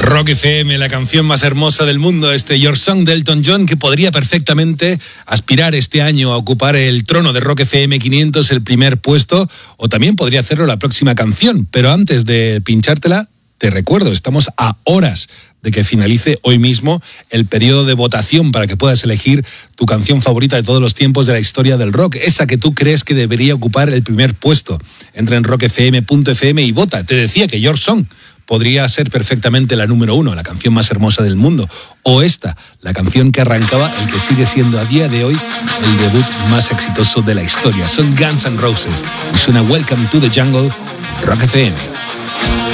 Rock FM, la canción más hermosa del mundo, Your Song de Elton John, que podría perfectamente aspirar este año a ocupar el trono de Rock FM 500, el primer puesto, o también podría hacerlo la próxima canción. Pero antes de pinchártela, te recuerdo, estamos a horas de que finalice hoy mismo el periodo de votación para que puedas elegir tu canción favorita de todos los tiempos de la historia del rock, esa que tú crees que debería ocupar el primer puesto. Entra en rockfm.fm y vota. Te decía que Your Song podría ser perfectamente la número 1, la canción más hermosa del mundo, o esta, la canción que arrancaba el que sigue siendo a día de hoy el debut más exitoso de la historia. Son Guns N' Roses y suena Welcome to the Jungle, Rock FM.